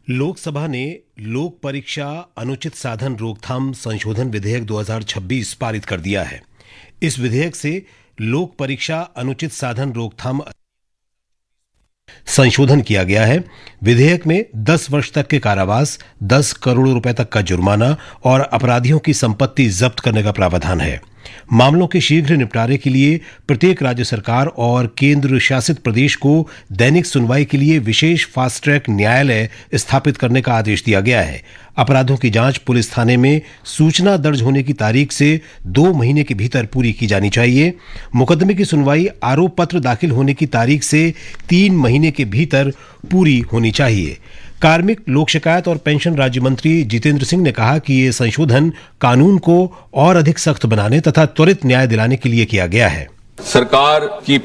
लोकसभा ने लोक परीक्षा अनुचित साधन रोकथाम संशोधन विधेयक 2026 पारित कर दिया है। इस विधेयक से लोक परीक्षा अनुचित साधन रोकथाम संशोधन किया गया है। विधेयक में 10 वर्ष तक के कारावास, 10 करोड़ रुपए तक का जुर्माना और अपराधियों की संपत्ति जब्त करने का प्रावधान है। मामलों के शीघ्र निपटारे के लिए प्रत्येक राज्य सरकार और केंद्र शासित प्रदेश को दैनिक सुनवाई के लिए विशेष फास्ट ट्रैक न्यायालय स्थापित करने का आदेश दिया गया है। अपराधों की जांच पुलिस थाने में सूचना दर्ज होने की तारीख से 2 महीने के भीतर पूरी की जानी चाहिए। मुकदमे की सुनवाई आरोप पत्र दाखिल होने की तारीख से 3 महीने के भीतर पूरी होनी चाहिए। कार्मिक, लोक शिकायत और पेंशन राज्य मंत्री जितेंद्र सिंह ने कहा कि ये संशोधन कानून को और अधिक सख्त बनाने तथा त्वरित न्याय दिलाने के लिए किया गया है। सरकार की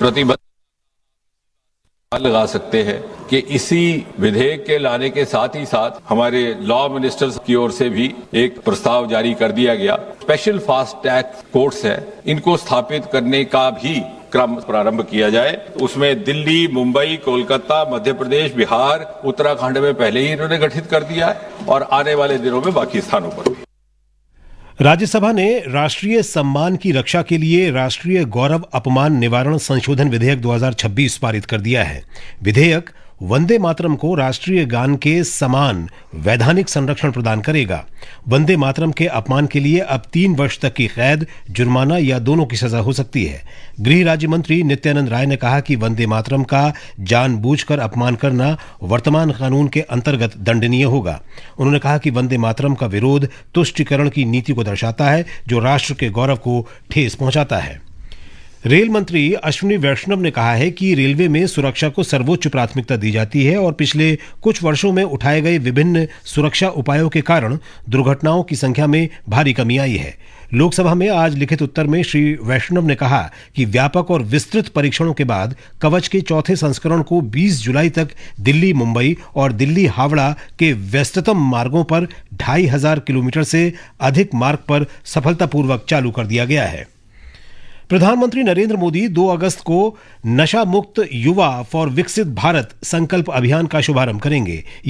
प्रतिबद्धता लगा सकते हैं कि इसी विधेयक के लाने के साथ ही साथ हमारे लॉ मिनिस्टर्स की ओर से भी एक प्रस्ताव जारी कर दिया गया। स्पेशल फास्ट ट्रैक कोर्ट्स है, इनको स्थापित करने का भी क्रम प्रारंभ किया जाए। उसमें दिल्ली, मुंबई, कोलकाता, मध्य प्रदेश, बिहार, उत्तराखंड में पहले ही इन्होंने गठित कर दिया है और आने वाले दिनों में बाकी स्थानों पर भी। राज्यसभा ने राष्ट्रीय सम्मान की रक्षा के लिए राष्ट्रीय गौरव अपमान निवारण संशोधन विधेयक 2026 पारित कर दिया है। विधेयक वंदे मातरम को राष्ट्रीय गान के समान वैधानिक संरक्षण प्रदान करेगा। वंदे मातरम के अपमान के लिए अब 3 वर्ष तक की कैद, जुर्माना या दोनों की सजा हो सकती है। गृह राज्य मंत्री नित्यानंद राय ने कहा कि वंदे मातरम का जानबूझकर अपमान करना वर्तमान कानून के अंतर्गत दंडनीय होगा। उन्होंने कहा कि वंदे मातरम का विरोध तुष्टीकरण की नीति को दर्शाता है, जो राष्ट्र के गौरव को ठेस पहुंचाता है। रेल मंत्री अश्विनी वैष्णव ने कहा है कि रेलवे में सुरक्षा को सर्वोच्च प्राथमिकता दी जाती है और पिछले कुछ वर्षों में उठाए गए विभिन्न सुरक्षा उपायों के कारण दुर्घटनाओं की संख्या में भारी कमी आई है। लोकसभा में आज लिखित उत्तर में श्री वैष्णव ने कहा कि व्यापक और विस्तृत परीक्षणों के बाद कवच के चौथे संस्करण को 20 जुलाई तक दिल्ली, मुंबई और दिल्ली, हावड़ा के व्यस्ततम मार्गों पर 2500 किलोमीटर से अधिक मार्ग पर सफलतापूर्वक चालू कर दिया गया है। प्रधानमंत्री नरेंद्र मोदी 2 अगस्त को नशा मुक्त युवा फॉर विकसित भारत संकल्प अभियान का शुभारंभ करेंगे।